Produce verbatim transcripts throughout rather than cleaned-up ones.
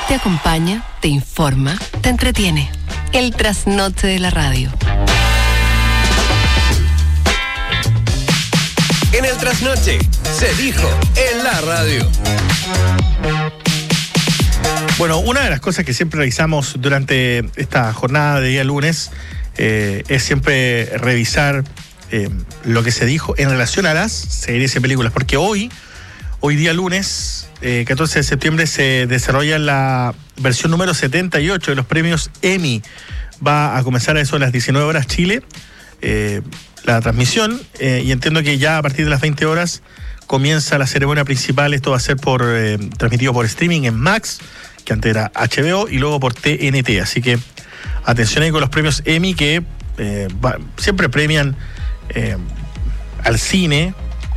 Te acompaña, te informa, te entretiene. El trasnoche de la radio. En el trasnoche se dijo en la radio. Bueno, una de las cosas que siempre realizamos durante esta jornada de día lunes eh, es siempre revisar eh, lo que se dijo en relación a las series y películas, porque hoy, hoy día lunes, eh, catorce de septiembre, se desarrolla la versión número setenta y ocho de los premios Emmy. Va a comenzar a eso a las diecinueve horas Chile, eh, la transmisión, eh, y entiendo que ya a partir de las veinte horas comienza la ceremonia principal. Esto va a ser por eh, transmitido por streaming en Max, que antes era H B O, y luego por T N T. Así que atención ahí con los premios Emmy, que eh, va, siempre premian eh, al cine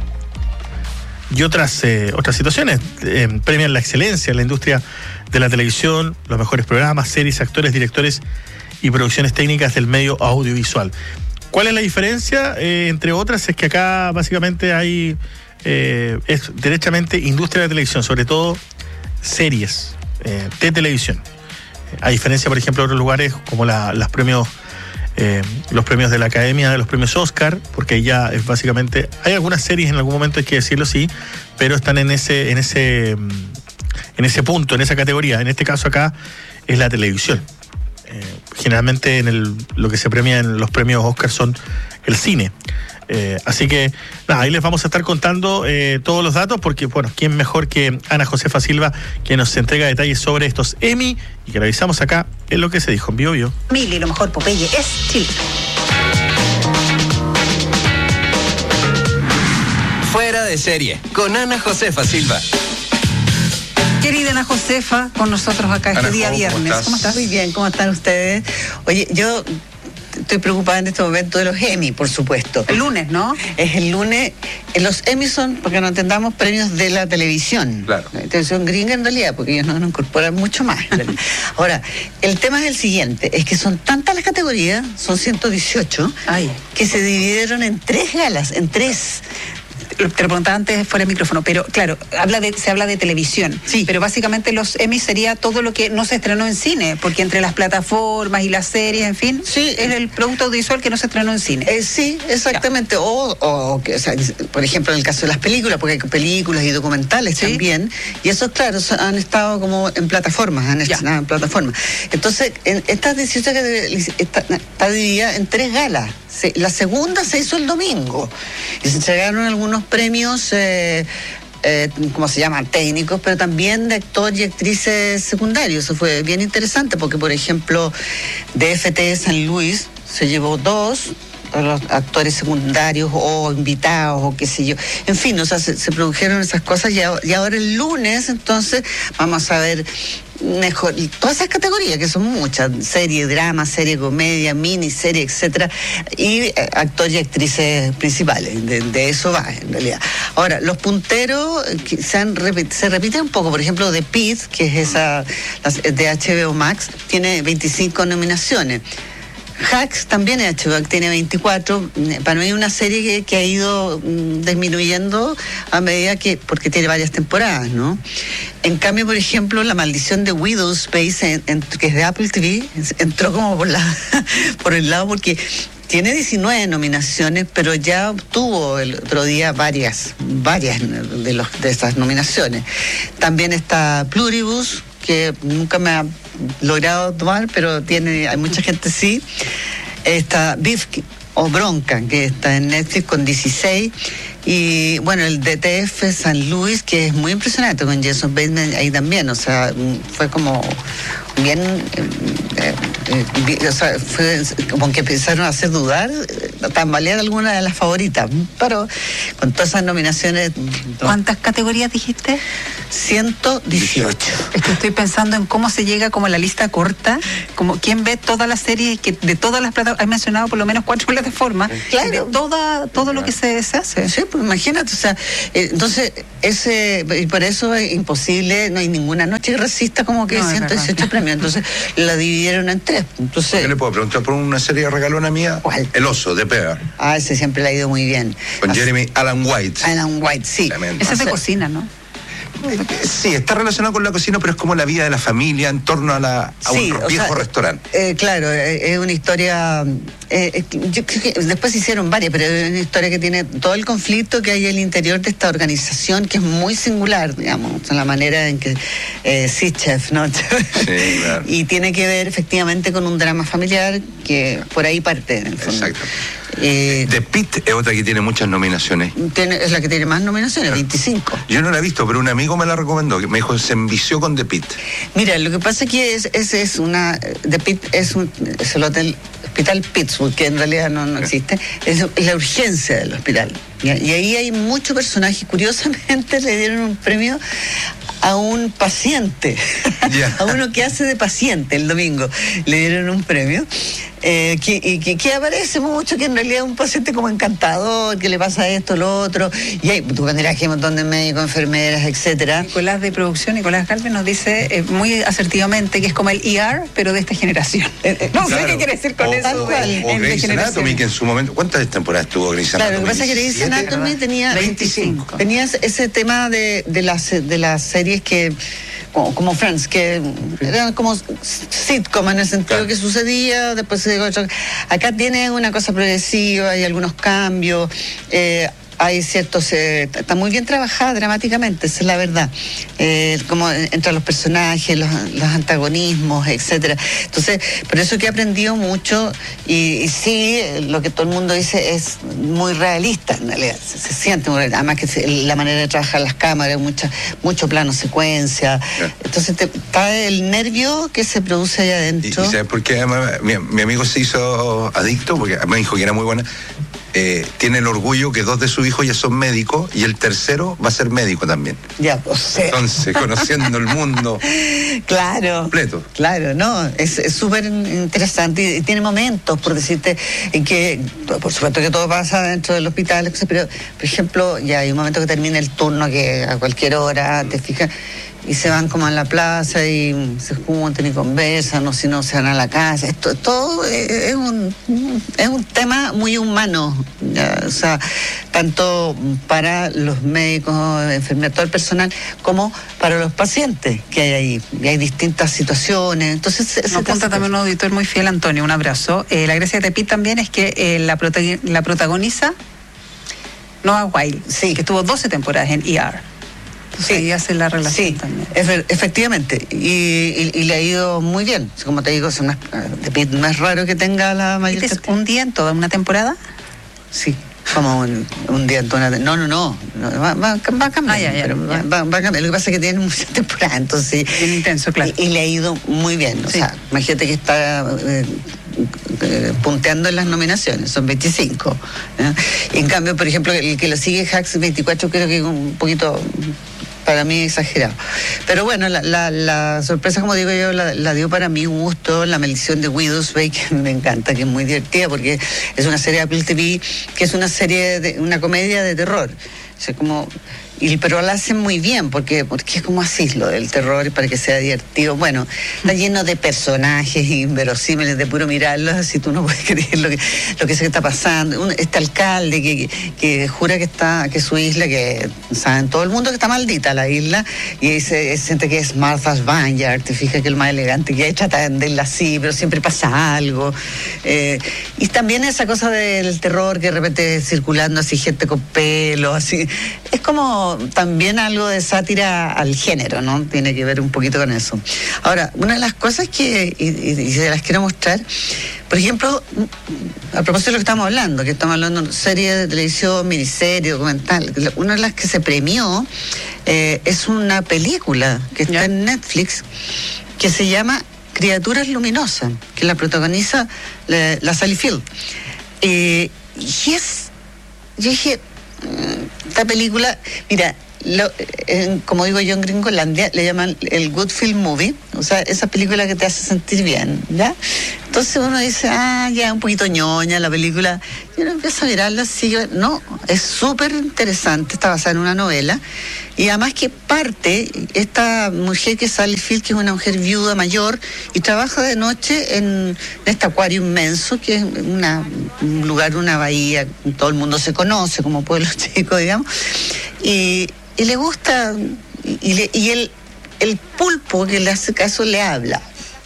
y otras, eh, otras situaciones. Eh, premian la excelencia en la industria de la televisión, los mejores programas, series, actores, directores y producciones técnicas del medio audiovisual. ¿Cuál es la diferencia? Eh, entre otras, es que acá básicamente hay, eh, es derechamente industria de televisión, sobre todo series eh, de televisión. A diferencia, por ejemplo, de otros lugares como la, las premios, eh, los premios de la Academia, de los premios Oscar, porque ya es básicamente, hay algunas series en algún momento, hay que decirlo, sí, pero están en ese, en ese, en ese punto, en esa categoría. En este caso acá es la televisión. Eh, generalmente en el, lo que se premia en los premios Oscar son el cine. Eh, así que nada, ahí les vamos a estar contando eh, todos los datos, porque bueno, quién mejor que Ana Josefa Silva, que nos entrega detalles sobre estos Emmy y que revisamos acá en lo que se dijo en Bio Bio. Mili, lo mejor Popeye es Chile. Fuera de serie con Ana Josefa Silva. Querida Ana Josefa, con nosotros acá este Ana, día ¿cómo viernes. estás? ¿Cómo estás? Muy bien, ¿cómo están ustedes? Oye, yo estoy preocupada en este momento de los Emmy, por supuesto. El lunes, ¿no? Es el lunes. Los Emmy son, porque no entendamos, premios de la televisión. Claro. La televisión gringa en realidad, porque ellos no nos incorporan mucho más. Ahora, el tema es el siguiente, es que son tantas las categorías, son ciento dieciocho, Ay. que se dividieron en tres galas, en tres. Te lo preguntaba antes fuera del micrófono, pero claro, habla de, se habla de televisión, sí, pero básicamente los Emmy sería todo lo que no se estrenó en cine, porque entre las plataformas y las series, en fin, sí, es el producto audiovisual que no se estrenó en cine. Eh, sí, exactamente, ya. o, o, que, o sea, por ejemplo, en el caso de las películas, porque hay películas y documentales, ¿sí?, también, y esos, claro, han estado como en plataformas, han estado en plataformas. Entonces, en estas dieciocho está, está dividida en tres galas. La segunda se hizo el domingo y se entregaron algunos premios, eh, eh, ¿cómo se llaman? Técnicos, pero también de actor y actrices secundarios. Eso fue bien interesante porque, por ejemplo, D F T San Luis se llevó dos, los actores secundarios o invitados o qué sé yo. En fin, o sea, se, se produjeron esas cosas y, y ahora el lunes, entonces, vamos a ver mejor todas esas categorías, que son muchas: serie, drama, serie, comedia, miniserie, etcétera, y eh, actores y actrices principales. De, de eso va, en realidad. Ahora, los punteros que se, han, se repiten un poco. Por ejemplo, The Pitt, que es esa de H B O Max, tiene veinticinco nominaciones. Hacks también es H B O, tiene veinticuatro. Para mí es una serie que, que ha ido mm, disminuyendo a medida que, porque tiene varias temporadas, ¿no? En cambio, por ejemplo, La Maldición de Widow Space, en, en, que es de Apple T V, entró como por, la, por el lado, porque tiene diecinueve nominaciones, pero ya obtuvo el otro día varias, varias de, los, de esas nominaciones. También está Pluribus, que nunca me ha logrado tomar, pero tiene, hay mucha gente sí. Está Beef o Bronca, que está en Netflix con dieciséis. Y bueno, el D T F San Luis, que es muy impresionante, con Jason Bateman ahí también. O sea, fue como bien, eh, eh, o sea, fue como que empezaron a hacer dudar, tambalear alguna de las favoritas, pero con todas esas nominaciones. ¿Cuántas categorías dijiste? ciento dieciocho. Es que estoy pensando en cómo se llega como a la lista corta, como quién ve todas las series, que de todas las plataformas, has mencionado por lo menos cuatro plataformas, claro, de toda, todo lo que se, se hace. Sí, pues imagínate, o sea, eh, entonces, ese, y por eso es imposible, no hay ninguna noche que resista como que no, ciento dieciocho premios, entonces la dividieron en tres. Entonces, ¿qué le puedo preguntar por una serie regalona mía? ¿Cuál? El Oso, de Pega. Ah, ese siempre le ha ido muy bien. Con Así, Jeremy Allen White. Allen White, sí. Tremendo. Ese es de cocina, ¿no? Sí, está relacionado con la cocina, pero es como la vida de la familia en torno a, la, a sí, un viejo sea, restaurante. Eh, claro, eh, es una historia... Eh, yo creo que después hicieron varias, pero es una historia que tiene todo el conflicto que hay en el interior de esta organización, que es muy singular, digamos, en la manera en que eh, sí, chef, ¿no? Sí, claro. Y tiene que ver efectivamente con un drama familiar que por ahí parte, en el fondo. Exacto. Eh, The Pit es otra que tiene muchas nominaciones. Tiene, es la que tiene más nominaciones, veinticinco. Yo no la he visto, pero un amigo me la recomendó, que me dijo se envició con The Pit. Mira, lo que pasa es que es, es, es una... The Pit es, un, es el hotel Hospital Pittsburgh, que en realidad no, no existe, es, es la urgencia del hospital. Y, y ahí hay muchos personajes. Curiosamente le dieron un premio a un paciente, yeah. a uno que hace de paciente el domingo, le dieron un premio. Eh, que, y que, que aparece mucho, que en realidad es un paciente como encantador, que le pasa esto, lo otro, y hay, tú vendrás que hay un montón de médicos, enfermeras, etcétera. Nicolás de producción, Nicolás Galvez nos dice eh, muy asertivamente que es como el E R, pero de esta generación. Eh, no claro. sé qué quiere decir con o, eso. O, de, o Grey's Anatomy, que en su momento, ¿cuántas temporadas tuvo Grey's Anatomy? Claro, lo que pasa es que Grey's Anatomy tenía veinticinco. Tenía ese tema de, de, las, de las series que... Como, como Friends, que eran como sitcom en el sentido claro. que sucedía, después se dijo, acá tiene una cosa progresiva, hay algunos cambios, eh, hay ciertos, eh, está muy bien trabajada dramáticamente, esa es la verdad, eh, como entre los personajes, los, los antagonismos, etcétera. Entonces, por eso que he aprendido mucho y, y sí, lo que todo el mundo dice es muy realista, en realidad, se, se siente muy realista, además que se, la manera de trabajar las cámaras, mucha, mucho plano secuencia, yeah. entonces te, está el nervio que se produce ahí adentro. ¿Y, y sabes por qué? Además, mi, mi amigo se hizo adicto, porque me dijo que era muy buena. Eh, tiene el orgullo que dos de sus hijos ya son médicos y el tercero va a ser médico también. Ya, o sea. Entonces, conociendo el mundo claro, completo. Claro, no, es súper interesante y tiene momentos, por decirte, en que, por supuesto que todo pasa dentro del hospital, pero, por ejemplo, ya hay un momento que termina el turno que a cualquier hora, te fijas, y se van como a la plaza y se juntan y conversan, o si no se van a la casa. Esto todo es un, es un tema muy humano, ¿ya? O sea, tanto para los médicos, enfermeras, todo el personal, como para los pacientes que hay ahí. Y hay distintas situaciones. Entonces, se, Nos cuenta también un auditor muy fiel, Antonio, un abrazo. Eh, la gracia de Tepit también es que eh, la, prota- la protagoniza Noah Wyle, sí, que estuvo doce temporadas en E R. Sí, ahí hace la relación sí, también. Efe, efectivamente, y, y, y le ha ido muy bien. Como te digo, es más, más raro que tenga la mayor. ¿Es un día en toda una temporada? Sí, como un, un día en toda una temporada. No, no, no, va, va, va a cambiar. Ah, ya, ya, pero ya. Va, va a cambiar. Lo que pasa es que tiene muchas temporadas, entonces. Bien intenso, claro. Y, y le ha ido muy bien. O sí. sea, imagínate que está. Eh, Eh, punteando en las nominaciones, son veinticinco. ¿eh? En cambio, por ejemplo, el que lo sigue, Hacks veinticuatro, creo que es un poquito, para mí, exagerado. Pero bueno, la, la, la sorpresa, como digo yo, la, la dio para mi gusto la maldición de Widow's Bay, que me encanta, que es muy divertida, porque es una serie de Apple T V, que es una serie, de, una comedia de terror. O sea, como... Y, pero la hacen muy bien, porque, porque es como así lo del terror, y para que sea divertido. Bueno, está lleno de personajes inverosímiles, de puro mirarlos, así tú no puedes creer lo que, lo que se está pasando. Un, este alcalde que, que, que jura que está, que su isla, que saben todo el mundo que está maldita la isla, y ahí se, se siente que es Martha's Vineyard, te fijas que el más elegante, que ahí trata de venderla así, pero siempre pasa algo. Eh, y también esa cosa del terror que de repente circulando así, gente con pelo, así. Es como también algo de sátira al género, ¿no? Tiene que ver un poquito con eso. Ahora, una de las cosas que, y, y, y se las quiero mostrar, por ejemplo, a propósito de lo que estamos hablando, que estamos hablando de serie de televisión, miniserie, documental, una de las que se premió eh, es una película que está ¿Ya? en Netflix, que se llama Criaturas Luminosas, que la protagoniza la, la Sally Field. Eh, y es, yo dije, esta película, mira, lo, eh, como digo yo en Gringolandia, le llaman el Good Film Movie, o sea, esa película que te hace sentir bien, ¿ya? Entonces uno dice, ah, ya, un poquito ñoña la película, y uno empieza a mirarla, sigue, no, es súper interesante, está basada en una novela, y además que parte, esta mujer que sale Field, que es una mujer viuda mayor, y trabaja de noche en, en este acuario inmenso, que es una, un lugar, una bahía, todo el mundo se conoce como pueblo chico, digamos, y, y le gusta y, le, y el, el pulpo que le hace caso le habla.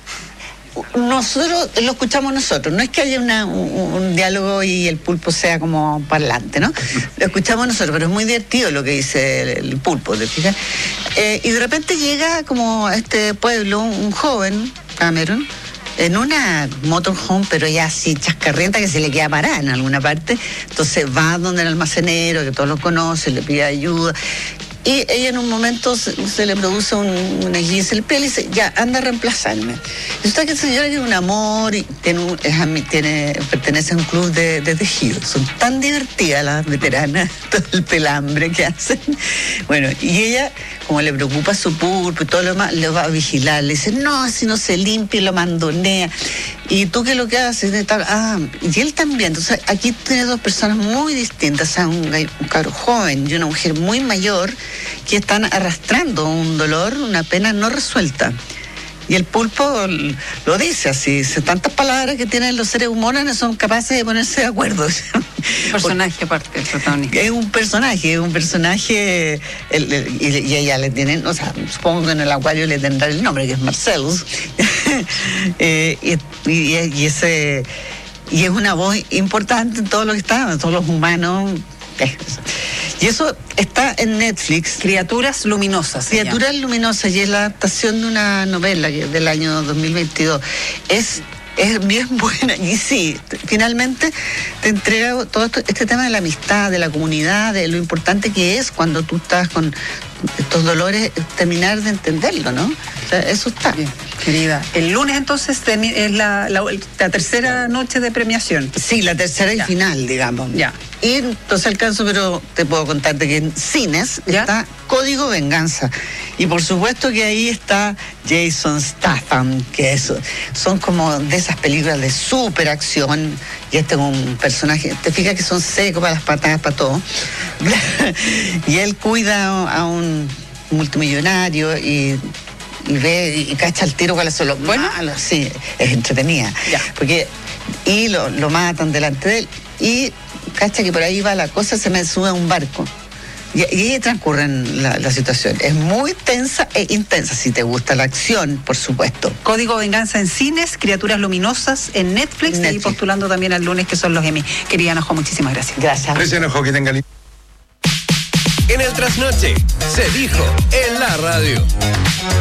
Nosotros lo escuchamos nosotros, no es que haya una, un, un diálogo y el pulpo sea como parlante, ¿no? Lo escuchamos nosotros, pero es muy divertido lo que dice el, el pulpo, ¿te fijas? Eh, y de repente llega como a este pueblo un joven, Cameron, en una motorhome, pero ya así chascarrienta que se le queda parada en alguna parte. Entonces va donde el almacenero, que todos lo conocen, le pide ayuda. Y ella en un momento se, se le produce un, una esguince en el pie y le dice, ya, anda a reemplazarme. Y usted que esa señora tiene un amor y tiene, un, es, tiene pertenece a un club de, de tejido. Son tan divertidas las veteranas, todo el pelambre que hacen. Bueno, y ella, como le preocupa su pulpo y todo lo demás, le va a vigilar. Le dice, no, si no se limpia y lo mandonea. ¿Y tú qué es lo que haces? Ah, y él también. Entonces, aquí tiene dos personas muy distintas. O sea, un, un cabro joven y una mujer muy mayor que están arrastrando un dolor, una pena no resuelta. Y el pulpo lo dice así, tantas palabras que tienen los seres humanos no son capaces de ponerse de acuerdo. Un personaje aparte del protagonista. Es un personaje, es un personaje, el, el, y, y ella le tienen, o sea, supongo que en el acuario le tendrá el nombre, que es Marcellus. eh, y, y, y ese y es una voz importante en todo lo que está, en todos los humanos. Y eso está en Netflix. Criaturas Luminosas. Criaturas Luminosas, y es la adaptación de una novela del año dos mil veintidós. Es, es bien buena. Y sí, finalmente te entrega todo esto, este tema de la amistad, de la comunidad, de lo importante que es cuando tú estás con estos dolores, terminar de entenderlo, ¿no? O sea, eso está. Bien, querida. El lunes entonces es la, la, la tercera noche de premiación. Sí, la tercera ya. y final, digamos. Ya. Y entonces alcanzo, pero te puedo contarte que en cines ¿ya? está Código Venganza. Y por supuesto que ahí está Jason Statham, que eso son como de esas películas de super acción. Y este es un personaje, te fijas que son secos para las patadas, para todo. Y él cuida a un multimillonario y, y ve y cacha el tiro cuáles son los buenos. Sí, es entretenida. Ya. Porque, y lo, lo matan delante de él. Y cacha que por ahí va la cosa, se me sube a un barco. Y, y ahí transcurren la, la situación. Es muy tensa e intensa, si te gusta la acción, por supuesto. Código Venganza en cines, Criaturas Luminosas en Netflix, Netflix. Y postulando también al lunes, que son los Emmy. Querida Anajo, muchísimas gracias. Gracias. Gracias, Anajo, que tenga lindo. En el trasnoche se dijo en la radio.